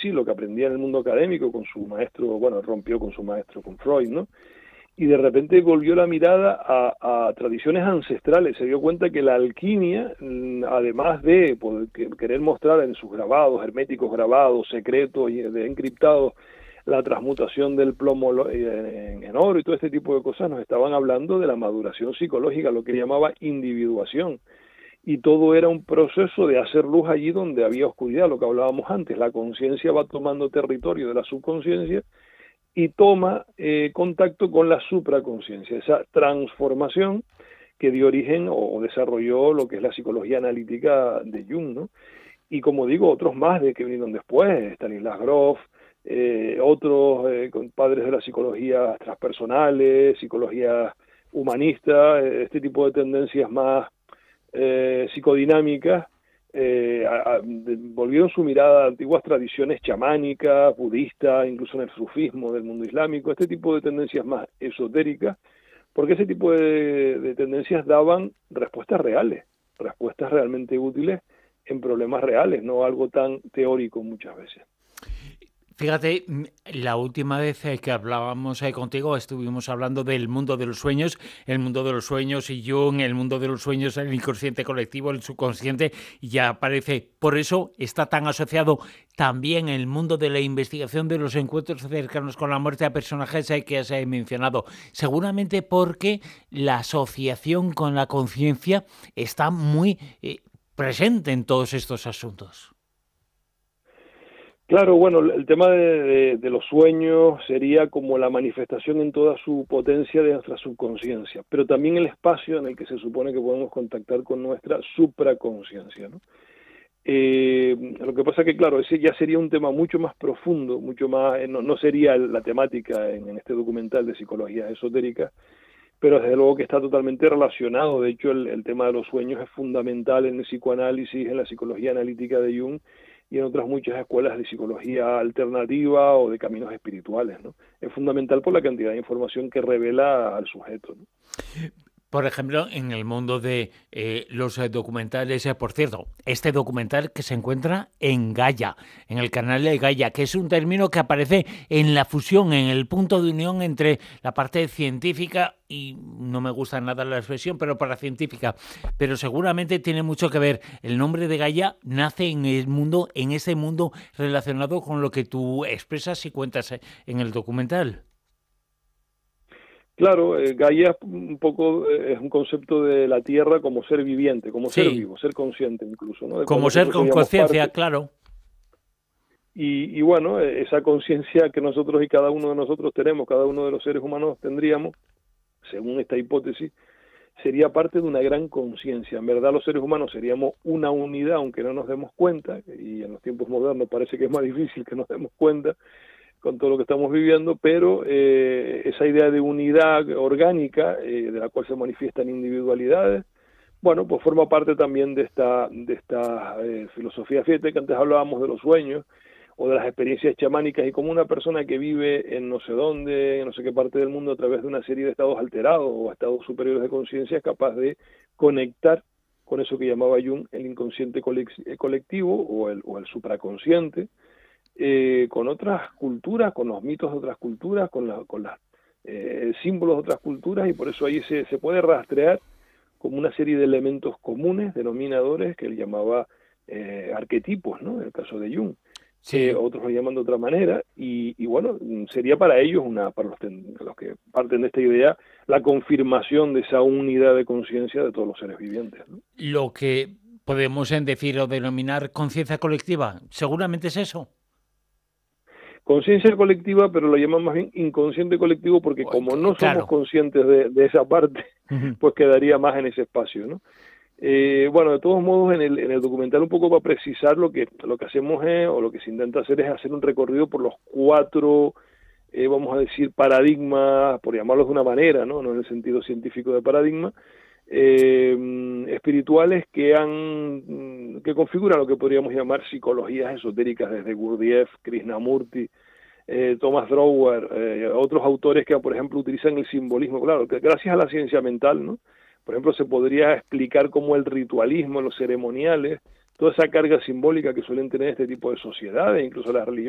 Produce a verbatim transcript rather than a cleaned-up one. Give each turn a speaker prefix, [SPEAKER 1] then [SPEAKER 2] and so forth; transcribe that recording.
[SPEAKER 1] sí, lo que aprendía en el mundo académico con su maestro, bueno, rompió con su maestro, con Freud, ¿no? Y de repente volvió la mirada a, a tradiciones ancestrales, se dio cuenta que la alquimia, además de poder, querer mostrar en sus grabados, herméticos grabados, secretos y encriptados, la transmutación del plomo en, en oro y todo este tipo de cosas, nos estaban hablando de la maduración psicológica, lo que llamaba individuación. Y todo era un proceso de hacer luz allí donde había oscuridad, lo que hablábamos antes. La conciencia va tomando territorio de la subconsciencia y toma eh, contacto con la supraconciencia, esa transformación que dio origen o desarrolló lo que es la psicología analítica de Jung, ¿no? Y como digo, otros más de que vinieron después, Stanislas Grof, eh, otros eh, padres de la psicología transpersonales, psicología humanista, eh, este tipo de tendencias más eh, psicodinámicas, eh, a, a, de, volvieron su mirada a antiguas tradiciones chamánicas, budistas, incluso en el sufismo del mundo islámico, este tipo de tendencias más esotéricas, porque ese tipo de, de tendencias daban respuestas reales, respuestas realmente útiles en problemas reales, no algo tan teórico muchas veces.
[SPEAKER 2] Fíjate, la última vez que hablábamos contigo estuvimos hablando del mundo de los sueños, el mundo de los sueños y Jung, el mundo de los sueños, el inconsciente colectivo, el subconsciente, y ya aparece. Por eso está tan asociado también el mundo de la investigación de los encuentros cercanos con la muerte a personajes que has mencionado. Seguramente porque la asociación con la conciencia está muy eh, presente en todos estos asuntos.
[SPEAKER 1] Claro, bueno, el tema de, de, de los sueños sería como la manifestación en toda su potencia de nuestra subconsciencia, pero también el espacio en el que se supone que podemos contactar con nuestra supraconsciencia, ¿no? Eh, lo que pasa que, claro, ese ya sería un tema mucho más profundo, mucho más, no, no sería la temática en, en este documental de psicología esotérica, pero desde luego que está totalmente relacionado. De hecho, el, el tema de los sueños es fundamental en el psicoanálisis, en la psicología analítica de Jung, y en otras muchas escuelas de psicología alternativa o de caminos espirituales, ¿no? Es fundamental por la cantidad de información que revela al sujeto, ¿no?
[SPEAKER 2] Por ejemplo, en el mundo de eh, los documentales, eh, por cierto, este documental que se encuentra en Gaia, en el canal de Gaia, que es un término que aparece en la fusión, en el punto de unión entre la parte científica y no me gusta nada la expresión, pero para científica, pero seguramente tiene mucho que ver. El nombre de Gaia nace en el mundo, en ese mundo relacionado con lo que tú expresas y cuentas en el documental.
[SPEAKER 1] Claro, eh, Gaia un poco eh, es un concepto de la Tierra como ser viviente, como
[SPEAKER 2] sí.
[SPEAKER 1] ser vivo, ser consciente incluso, ¿no? De
[SPEAKER 2] como ser con conciencia, claro.
[SPEAKER 1] Y, y bueno, esa conciencia que nosotros y cada uno de nosotros tenemos, cada uno de los seres humanos tendríamos, según esta hipótesis, sería parte de una gran conciencia. En verdad los seres humanos seríamos una unidad, aunque no nos demos cuenta, y en los tiempos modernos parece que es más difícil que nos demos cuenta, con todo lo que estamos viviendo, pero eh, esa idea de unidad orgánica, eh, de la cual se manifiestan individualidades, bueno, pues forma parte también de esta, de esta eh, filosofía. Fíjate que antes hablábamos de los sueños, o de las experiencias chamánicas, y como una persona que vive en no sé dónde, en no sé qué parte del mundo, a través de una serie de estados alterados, o estados superiores de conciencia, es capaz de conectar con eso que llamaba Jung el inconsciente colectivo, o el, o el supraconsciente, Eh, con otras culturas, con los mitos de otras culturas, con, la, con los eh, símbolos de otras culturas, y por eso ahí se, se puede rastrear como una serie de elementos comunes, denominadores, que él llamaba eh, arquetipos, ¿no? En el caso de Jung. Sí. Eh, otros lo llaman de otra manera, y, y bueno, sería para ellos, una para los, ten, los que parten de esta idea, la confirmación de esa unidad de conciencia de todos los seres vivientes, ¿no?
[SPEAKER 2] Lo que podemos decir o denominar conciencia colectiva, seguramente es eso.
[SPEAKER 1] Conciencia colectiva, pero lo llaman más bien inconsciente colectivo, porque como no
[SPEAKER 2] claro.
[SPEAKER 1] somos conscientes de, de esa parte, uh-huh. pues quedaría más en ese espacio, ¿no? Eh, bueno, de todos modos, en el, en el documental un poco para precisar lo que, lo que hacemos es, o lo que se intenta hacer es hacer un recorrido por los cuatro, eh, vamos a decir, paradigmas, por llamarlos de una manera, ¿no? No en el sentido científico de paradigma, eh, espirituales que han que configuran lo que podríamos llamar psicologías esotéricas, desde Gurdjieff, Krishnamurti, eh, Thomas Drower, eh, otros autores que, por ejemplo, utilizan el simbolismo. Claro, que gracias a la ciencia mental, ¿no? Por ejemplo, se podría explicar cómo el ritualismo, los ceremoniales, toda esa carga simbólica que suelen tener este tipo de sociedades, incluso las religiones